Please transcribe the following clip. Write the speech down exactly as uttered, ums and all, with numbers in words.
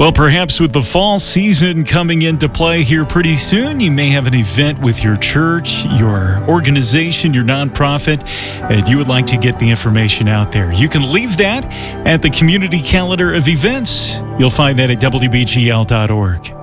Well, perhaps with the fall season coming into play here pretty soon, you may have an event with your church, your organization, your nonprofit, and you would like to get the information out there. You can leave that at the community calendar of events. You'll find that at W B G L dot org.